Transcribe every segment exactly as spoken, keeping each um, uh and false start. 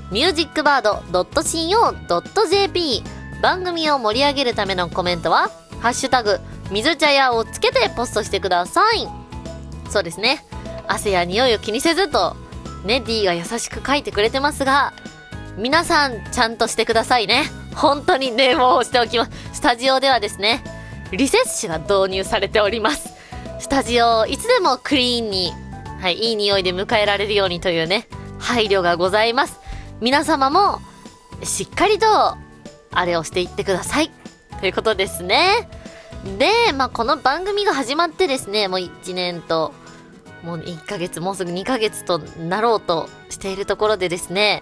ミュージックバード ドットシーオー ドットジェーピー。 番組を盛り上げるためのコメントはハッシュタグ水茶屋をつけてポストしてください。そうですね、汗や匂いを気にせずとね D が優しく書いてくれてますが、皆さんちゃんとしてくださいね。本当に念を押しておきます。スタジオではですね、リセッシュが導入されております。スタジオをいつでもクリーンに、はい、いい匂いで迎えられるようにというね、配慮がございます。皆様もしっかりとあれをしていってくださいということですね。で、まあ、この番組が始まってですね、もういちねんともういっかげつ、もうすぐにかげつとなろうとしているところでですね、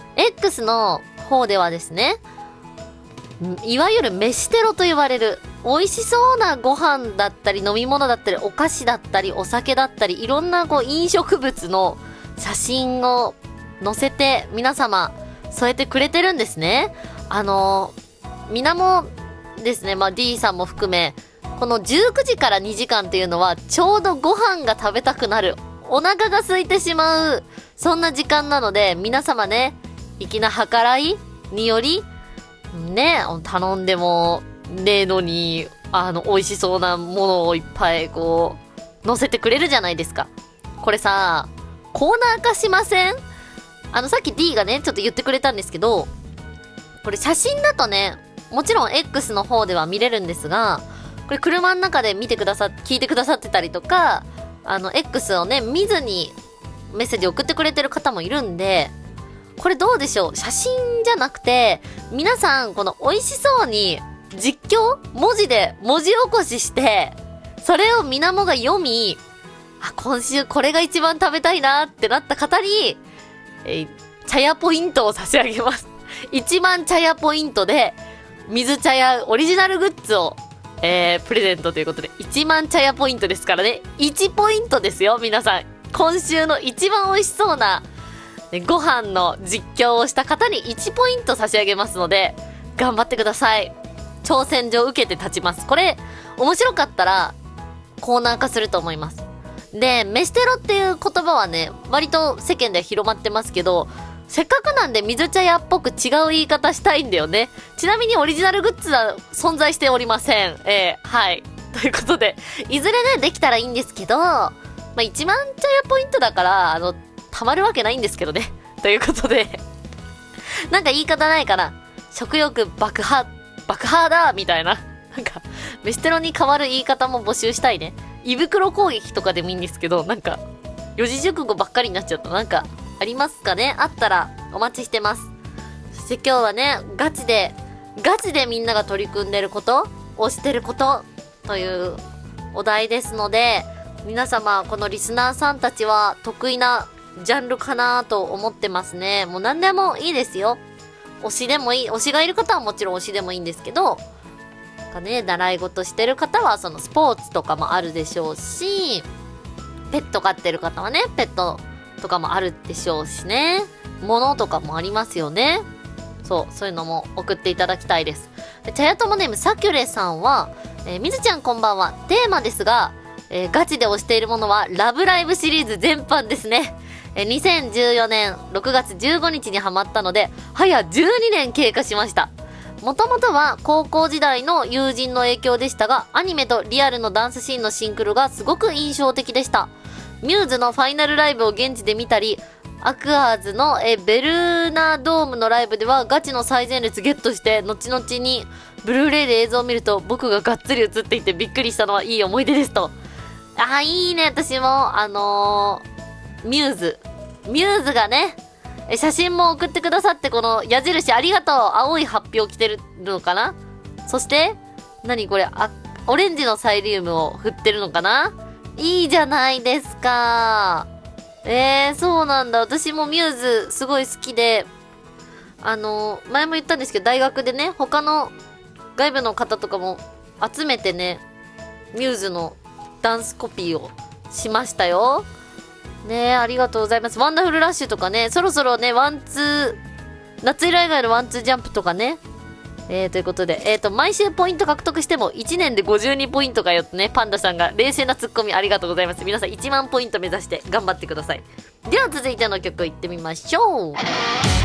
X の方ではですね、いわゆる飯テロと言われる美味しそうなご飯だったり飲み物だったりお菓子だったりお酒だったりいろんなこう飲食物の写真を載せて皆様添えてくれてるんですね。あのみなもですね、まあ、D さんも含めこのじゅうくじからにじかんっていうのはちょうどご飯が食べたくなる、お腹が空いてしまう、そんな時間なので、皆様ね、粋な計らいによりね、頼んでもねえのにあの美味しそうなものをいっぱいこう載せてくれるじゃないですか。これさ、コーナー化しません？あのさっき D がねちょっと言ってくれたんですけど、これ写真だとね、もちろん X の方では見れるんですが、これ車の中で見てくださ聞いてくださってたりとか、あの X をね見ずにメッセージ送ってくれてる方もいるんで、これどうでしょう、写真じゃなくて皆さんこの美味しそうに実況文字で文字起こしして、それをみなもが読み、あ、今週これが一番食べたいなってなった方に、えー、茶屋ポイントを差し上げます。いちまん茶屋ポイントで水茶屋オリジナルグッズを、えー、プレゼントということで、いちまん茶屋ポイントですからね、いちポイントですよ。皆さん今週の一番美味しそうなご飯の実況をした方にいちポイント差し上げますので、頑張ってください。挑戦状受けて立ちます。これ面白かったらコーナー化すると思います。で、飯テロっていう言葉はね割と世間では広まってますけど、せっかくなんで水茶屋っぽく違う言い方したいんだよね。ちなみにオリジナルグッズは存在しておりません。えー、はいということで、いずれねできたらいいんですけど、まあ、いちまん茶屋ポイントだからあのたまるわけないんですけどね。ということでなんか言い方ないかな、食欲爆破爆破だみたいな、なんか飯テロに変わる言い方も募集したいね。胃袋攻撃とかでもいいんですけど、なんか四字熟語ばっかりになっちゃった。なんかありますかね。あったらお待ちしてます。そして今日はね、ガチでガチでみんなが取り組んでることをしてることというお題ですので、皆様このリスナーさんたちは得意なジャンルかなと思ってますね。もう何でもいいですよ。推しでもいい、推しがいる方はもちろん推しでもいいんですけど、なんかね、習い事してる方はそのスポーツとかもあるでしょうし、ペット飼ってる方はねペットとかもあるでしょうしね、物とかもありますよね。そう、そういうのも送っていただきたいです。で、茶屋友ネームサキュレさんは、えー、みずちゃんこんばんは。テーマですが、えー、ガチで推しているものはラブライブシリーズ全般ですね。えー、にせんじゅうよねんろくがつじゅうごにちにハマったので早じゅうにねん経過しました。もともとは高校時代の友人の影響でしたが、アニメとリアルのダンスシーンのシンクロがすごく印象的でした。ミューズのファイナルライブを現地で見たり、アクアーズのえベルーナドームのライブではガチの最前列ゲットして、後々にブルーレイで映像を見ると僕ががっつり映っていてびっくりしたのはいい思い出ですと。あー、いいね。私もあのー、ミューズミューズがね写真も送ってくださって、この矢印ありがとう、青い発表着てるのかな。そして何これ、あオレンジのサイリウムを振ってるのかな。いいじゃないですか。えー、そうなんだ。私もミューズすごい好きで、あのー、前も言ったんですけど、大学でね他の外部の方とかも集めてねミューズのダンスコピーをしましたよ。ねえ、ありがとうございます。ワンダフルラッシュとかね、そろそろねワンツー夏色以外のワンツージャンプとかね、えー、ということで、えーと毎週ポイント獲得してもいちねんでごじゅうにポイントかよってね、パンダさんが冷静なツッコミありがとうございます。皆さんいちまんポイント目指して頑張ってください。では続いての曲いってみましょう。